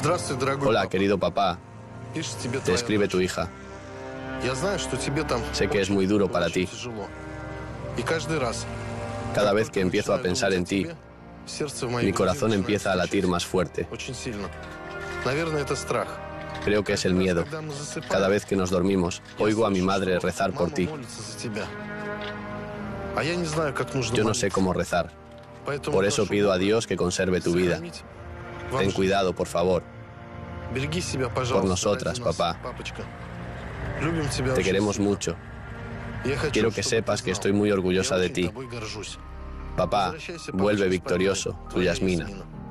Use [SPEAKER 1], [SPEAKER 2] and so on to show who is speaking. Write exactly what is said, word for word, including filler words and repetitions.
[SPEAKER 1] Hola, querido papá. Te escribe tu hija. Sé que es muy duro para ti. Cada vez que empiezo a pensar en ti, mi corazón empieza a latir más fuerte. Creo que es el miedo. Cada vez que nos dormimos, oigo a mi madre rezar por ti. Yo no sé cómo rezar. Por eso pido a Dios que conserve tu vida. Ten cuidado, por favor. Por nosotras, papá. Te queremos mucho. Quiero que sepas que estoy muy orgullosa de ti. Papá, vuelve victorioso, tu Yasmina.